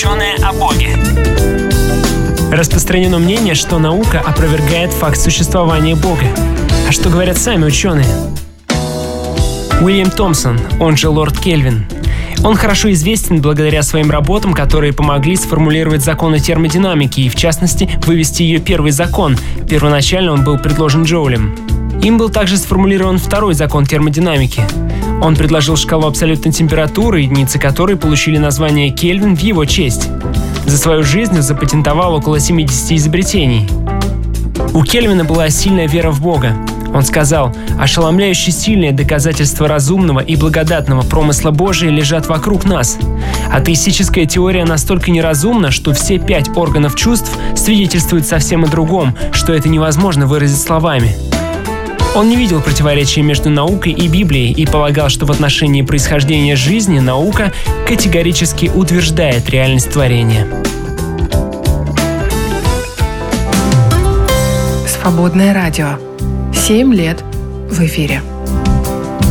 ученые о Боге. Распространено мнение, что наука опровергает факт существования Бога. А что говорят сами ученые? Уильям Томпсон, он же Лорд Кельвин. Он хорошо известен благодаря своим работам, которые помогли сформулировать законы термодинамики и, в частности, вывести ее первый закон. Первоначально он был предложен Джоулем. Им был также сформулирован второй закон термодинамики. Он предложил шкалу абсолютной температуры, единицы которой получили название Кельвин в его честь. За свою жизнь он запатентовал около 70 изобретений. У Кельвина была сильная вера в Бога. Он сказал: «Ошеломляюще сильные доказательства разумного и благодатного промысла Божия лежат вокруг нас. Атеистическая теория настолько неразумна, что все 5 органов чувств свидетельствуют совсем о другом, что это невозможно выразить словами». Он не видел противоречия между наукой и Библией и полагал, что в отношении происхождения жизни наука категорически утверждает реальность творения. Свободное радио. 7 лет в эфире.